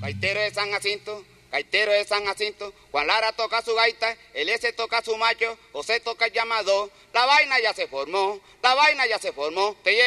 Gaitero de San Jacinto, gaitero de San Jacinto, Juan Lara toca su gaita, el S toca su macho, José toca el llamado, la vaina ya se formó, la vaina ya se formó.